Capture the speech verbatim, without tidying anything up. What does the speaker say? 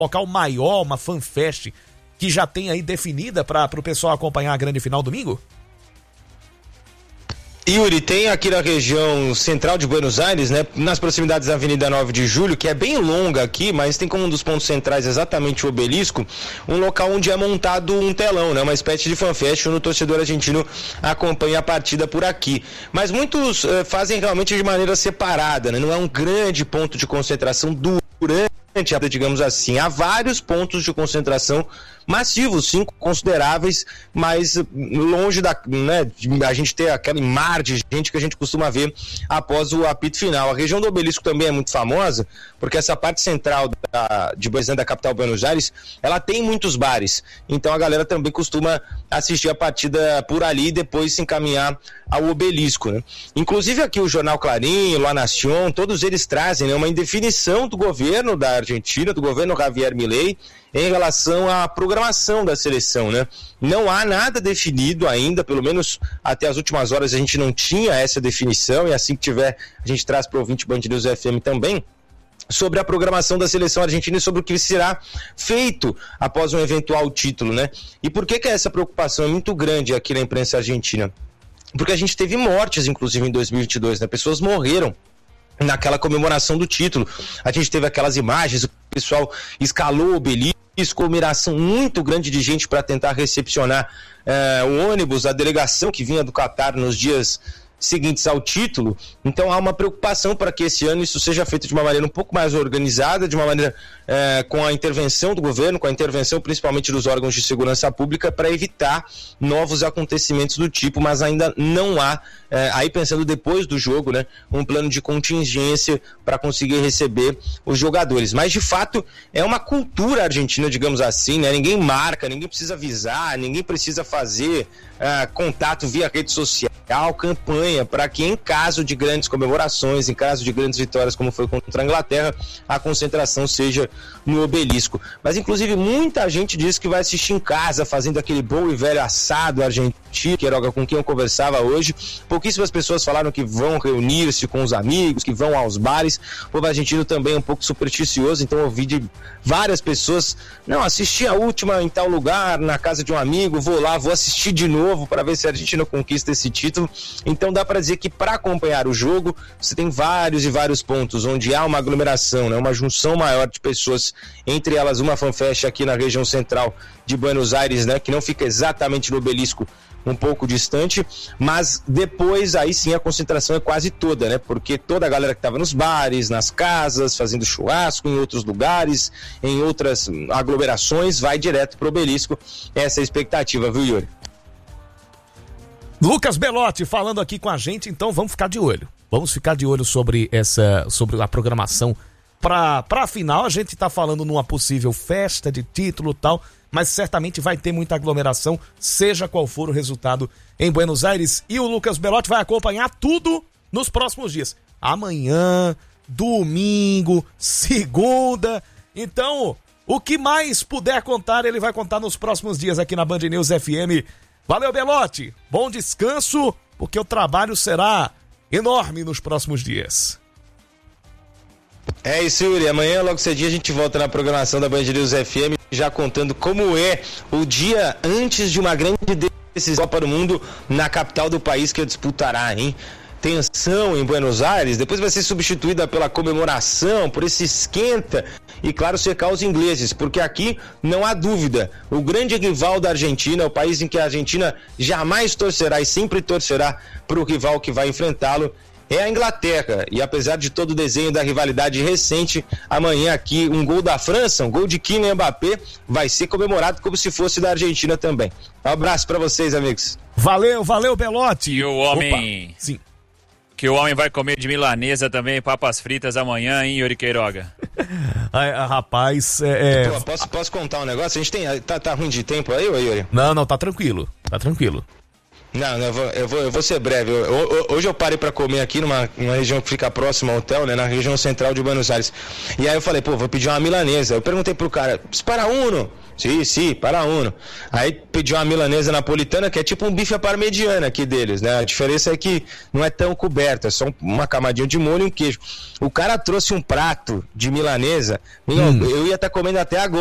local maior, uma fanfest que já tem aí definida para o pessoal acompanhar a grande final domingo? Yuri, tem aqui na região central de Buenos Aires, né, nas proximidades da Avenida nove de Julho, que é bem longa aqui, mas tem como um dos pontos centrais exatamente o Obelisco, um local onde é montado um telão, né, uma espécie de fanfest, onde o torcedor argentino acompanha a partida por aqui. Mas muitos eh, fazem realmente de maneira separada, né, não é um grande ponto de concentração durante a, digamos assim, há vários pontos de concentração massivos, sim, consideráveis, mas longe da, né, de a gente ter aquele mar de gente que a gente costuma ver após o apito final. A região do Obelisco também é muito famosa, porque essa parte central da, de Buenos Aires, da capital Buenos Aires, ela tem muitos bares, então a galera também costuma assistir a partida por ali e depois se encaminhar ao Obelisco, né? Inclusive aqui o Jornal Clarín, La Nación, todos eles trazem, né, uma indefinição do governo da Argentina, do governo Javier Milei, em relação à programação da seleção, né? Não há nada definido ainda, pelo menos até as últimas horas a gente não tinha essa definição, e assim que tiver a gente traz para o ouvinte Band News F M também, sobre a programação da seleção argentina e sobre o que será feito após um eventual título, né? E por que que essa preocupação é muito grande aqui na imprensa argentina? Porque a gente teve mortes, inclusive, em dois mil e vinte e dois, né? Pessoas morreram naquela comemoração do título. A gente teve aquelas imagens, o pessoal escalou o Obelisco, comemoração muito grande de gente para tentar recepcionar eh, o ônibus, a delegação que vinha do Catar nos dias seguintes ao título. Então há uma preocupação para que esse ano isso seja feito de uma maneira um pouco mais organizada, de uma maneira eh, com a intervenção do governo, com a intervenção principalmente dos órgãos de segurança pública, para evitar novos acontecimentos do tipo, mas ainda não há, eh, aí pensando depois do jogo, né, um plano de contingência para conseguir receber os jogadores. Mas de fato é uma cultura argentina, digamos assim, né? Ninguém marca, ninguém precisa avisar, ninguém precisa fazer eh, contato via rede social, campanha para que em caso de grandes comemorações, em caso de grandes vitórias como foi contra a Inglaterra, a concentração seja no Obelisco. Mas inclusive muita gente diz que vai assistir em casa, fazendo aquele bom e velho assado argentino, Queiroga, com quem eu conversava hoje. Pouquíssimas pessoas falaram que vão reunir-se com os amigos, que vão aos bares. O povo argentino também é um pouco supersticioso, então eu ouvi de várias pessoas, não, assisti a última em tal lugar, na casa de um amigo, vou lá, vou assistir de novo para ver se a Argentina conquista esse título. Então dá para dizer que para acompanhar o jogo você tem vários e vários pontos onde há uma aglomeração, né, uma junção maior de pessoas, entre elas uma fanfest aqui na região central de Buenos Aires, né, que não fica exatamente no Obelisco, um pouco distante, mas depois aí sim a concentração é quase toda, né, porque toda a galera que estava nos bares, nas casas, fazendo churrasco, em outros lugares, em outras aglomerações, vai direto pro Obelisco. Essa é a expectativa, viu, Yuri? Lucas Belotti falando aqui com a gente, então vamos ficar de olho. Vamos ficar de olho sobre essa, sobre a programação para a final. A gente tá falando numa possível festa de título e tal, mas certamente vai ter muita aglomeração, seja qual for o resultado em Buenos Aires. E o Lucas Belotti vai acompanhar tudo nos próximos dias. Amanhã, domingo, segunda. Então, o que mais puder contar, ele vai contar nos próximos dias aqui na Band News F M. Valeu, Belotti. Bom descanso, porque o trabalho será enorme nos próximos dias. É isso, Yuri. Amanhã, logo cedinho, a gente volta na programação da Band News F M, já contando como é o dia antes de uma grande decisão para o mundo na capital do país que disputará, hein? Tensão em Buenos Aires, depois vai ser substituída pela comemoração, por esse esquenta e, claro, cercar os ingleses, porque aqui não há dúvida, o grande rival da Argentina, o país em que a Argentina jamais torcerá e sempre torcerá para o rival que vai enfrentá-lo, é a Inglaterra. E apesar de todo o desenho da rivalidade recente, amanhã aqui um gol da França, um gol de Kylian Mbappé, vai ser comemorado como se fosse da Argentina também. Um abraço para vocês, amigos. Valeu, valeu, Belotti. E o homem... Opa, sim. Que o homem vai comer de milanesa também, papas fritas amanhã, hein, Yuri Queiroga? Ai, rapaz, é... Pô, posso, posso contar um negócio? A gente tem... Tá, tá ruim de tempo aí, Yuri? Não, não, tá tranquilo, tá tranquilo. Não, não eu, vou, eu, vou, eu vou ser breve. Eu, eu, hoje eu parei para comer aqui numa, numa região que fica próxima ao hotel, né, na região central de Buenos Aires. E aí eu falei, pô, vou pedir uma milanesa. Eu perguntei pro cara, para uno? Sim, sim, para uno. Aí pedi uma milanesa napolitana, que é tipo um bife à parmegiana aqui deles, né? A diferença é que não é tão coberto, é só uma camadinha de molho e um queijo. O cara trouxe um prato de milanesa, hum. eu ia estar tá comendo até agora.